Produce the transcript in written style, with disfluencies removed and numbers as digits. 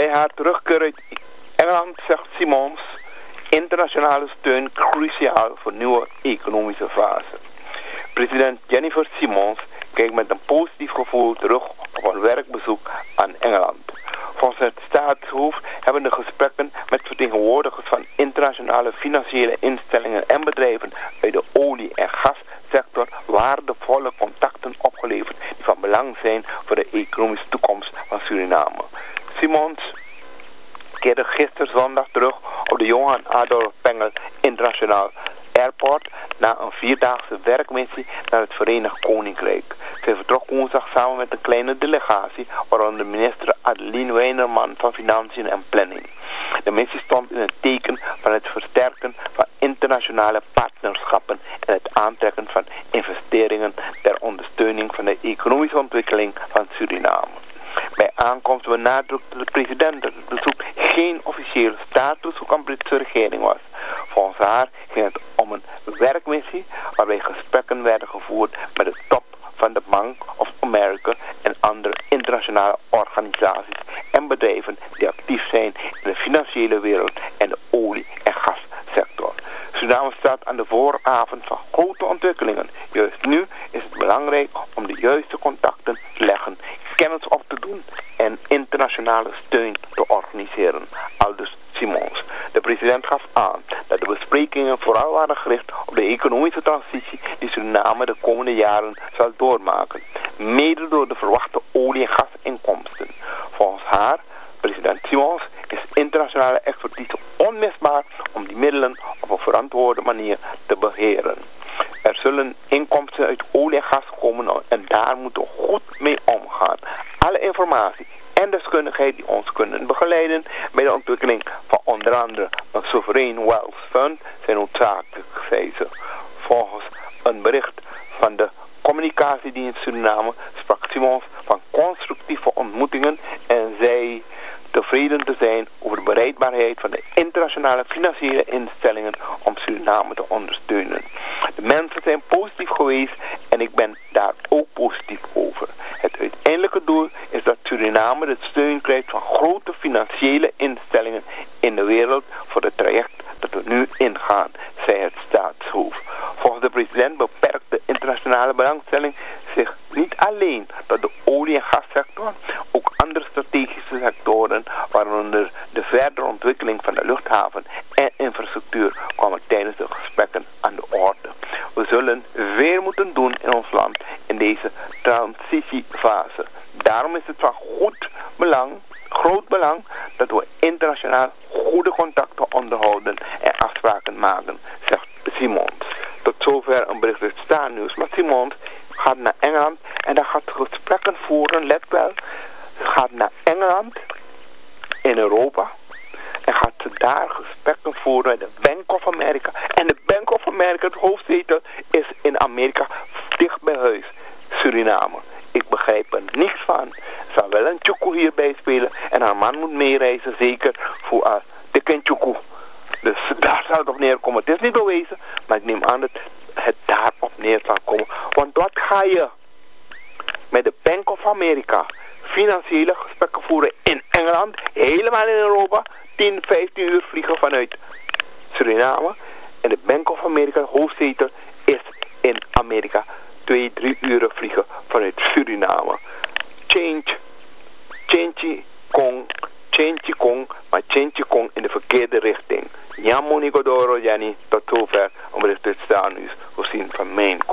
Bij haar terugkeer uit Engeland zegt Simons: internationale steun cruciaal voor nieuwe economische fase. President Jennifer Simons kijkt met een positief gevoel terug op een werkbezoek aan Engeland. Volgens het staatshoofd hebben de gesprekken met vertegenwoordigers van internationale financiële instellingen en bedrijven uit de olie- en gassector waardevolle contacten opgeleverd die van belang zijn voor de economische toekomst van Suriname. Simons keerde gisteren zondag terug op de Johan Adolf Pengel Internationaal Airport na een 4-daagse werkmissie naar het Verenigd Koninkrijk. Zij vertrok woensdag samen met een kleine delegatie, waaronder minister Adeline Weinerman van Financiën en Planning. De missie stond in het teken van het versterken van internationale partnerschappen en het aantrekken van investeringen ter ondersteuning van de economische ontwikkeling van Suriname. Bij aankomst benadrukte de president dat het bezoek geen officieel staatsbezoek aan de Britse regering was. Volgens haar ging het om een werkmissie waarbij gesprekken werden gevoerd met de top van de Bank of America en andere internationale organisaties en bedrijven die actief zijn in de financiële wereld en de olie- en gassector. Suriname staat aan de vooravond van grote ontwikkelingen. Juist nu is het belangrijk om de juiste contacten te leggen, kennis op te doen en internationale steun te organiseren, aldus Simons. De president gaf aan dat de besprekingen vooral waren gericht op de economische transitie die Suriname de komende jaren zal doormaken, mede door de verwachte olie- en gasinkomsten. Volgens haar, president Simons, is internationale expertise onmisbaar om die middelen op een verantwoorde manier te beheren. Er zullen inkomsten uit olie en gas komen en daar moeten we goed mee omgaan. Alle informatie en deskundigheid die ons kunnen begeleiden bij de ontwikkeling van onder andere een Sovereign Wealth Fund zijn noodzakelijk, zei ze. Volgens een bericht van de communicatiedienst Suriname sprak Simons van constructieve ontmoetingen en zei tevreden te zijn over de bereidbaarheid van de internationale financiële instellingen om Suriname te ondersteunen. De mensen zijn positief geweest en ik ben daar ook positief over. Het uiteindelijke doel is dat Suriname de steun krijgt van grote financiële instellingen in de wereld voor het traject dat we nu ingaan, zei het staatshoofd. Volgens de president beperkt de internationale belangstelling zich niet alleen tot de olie- en gassector, ook andere strategische sectoren, waaronder de verdere ontwikkeling van de luchthaven en infrastructuur, kwamen tijdens de gesprekken aan de orde. We zullen veel moeten doen in ons land in deze transitiefase. Daarom is het van groot belang dat we internationaal goede contacten onderhouden en afspraken maken, zegt Simons. Tot zover een bericht uit Staannieuws. Maar Simons gaat naar Engeland en daar gaat gesprekken voeren, let wel. Ze gaat naar Engeland in Europa en gaat ze daar gesprekken voeren met de Bank of America. En de Bank of America, het hoofdzetel, is in Amerika dicht bij huis, Suriname. Ik begrijp er niks van. Er zal wel een tjoekoe hierbij spelen en haar man moet meereizen, zeker voor de kindjoekoe. Dus daar zal het op neerkomen. Het is niet bewezen, maar ik neem aan dat het daarop neer zal komen. Want wat ga je met de Bank of America financiële gesprekken voeren in Engeland, helemaal in Europa, 10, 15 uur vliegen vanuit Suriname. En de Bank of America, hoofdzetel, is in Amerika 2, 3 uur vliegen vanuit Suriname. Change Kong in de verkeerde richting. Jamonigodoro Janni, tot zover om bericht uit Staannieuws voorzien van mijn